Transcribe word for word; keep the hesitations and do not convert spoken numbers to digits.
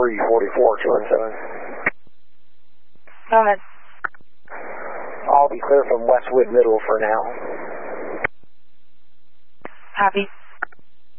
three forty-four, two one seven. Go ahead. I'll be clear from Westwood Middle for now. Copy.